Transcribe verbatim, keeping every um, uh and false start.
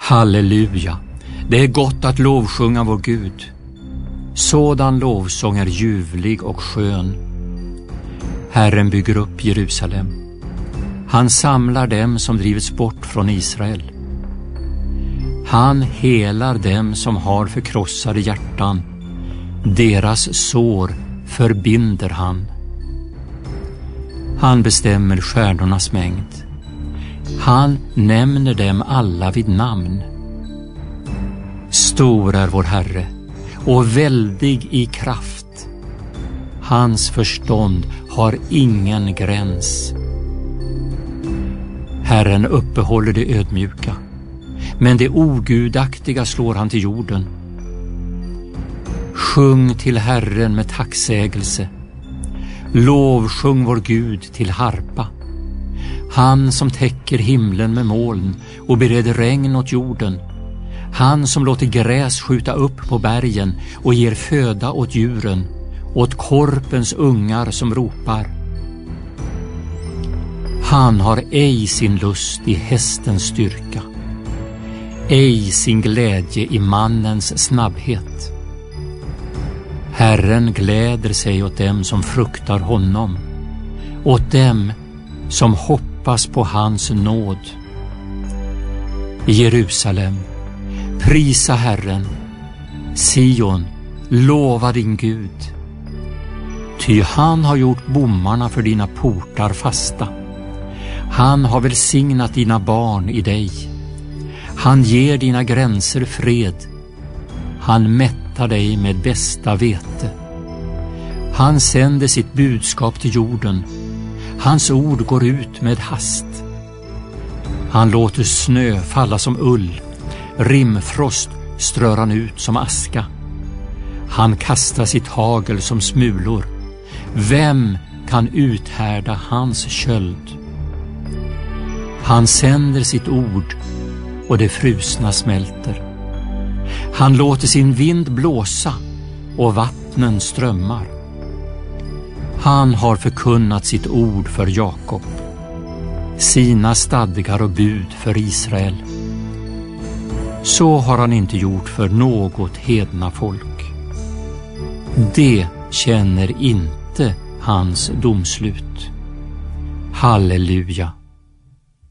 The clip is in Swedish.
Halleluja! Det är gott att lovsjunga vår Gud. Sådan lovsång är ljuvlig och skön. Herren bygger upp Jerusalem. Han samlar dem som drivits bort från Israel. Han helar dem som har förkrossade hjärtan. Deras sår förbinder han. Han bestämmer stjärnornas mängd. Han nämner dem alla vid namn. Stor är vår Herre och väldig i kraft. Hans förstånd har ingen gräns. Herren uppehåller det ödmjuka, men det ogudaktiga slår han till jorden. Sjung till Herren med tacksägelse. Lovsjung vår Gud till harpa. Han som täcker himlen med moln och bereder regn åt jorden. Han som låter gräs skjuta upp på bergen och ger föda åt djuren, åt korpens ungar som ropar. Han har ej sin lust i hästens styrka, ej sin glädje i mannens snabbhet. Herren gläder sig åt dem som fruktar honom, åt dem som hoppas på hans nåd. Jerusalem, prisa Herren. Sion, lova din Gud. Ty han har gjort bommarna för dina portar fasta. Han har välsignat dina barn i dig. Han ger dina gränser fred. Han mättar dig med bästa vete. Han sänder sitt budskap till jorden. Hans ord går ut med hast. Han låter snö falla som ull. Rimfrost strör han ut som aska. Han kastar sitt hagel som smulor. Vem kan uthärda hans köld? Han sänder sitt ord och det frusna smälter. Han låter sin vind blåsa och vattnen strömmar. Han har förkunnat sitt ord för Jakob, sina stadgar och bud för Israel. Så har han inte gjort för något hedna folk. Det känner inte hans domslut. Halleluja!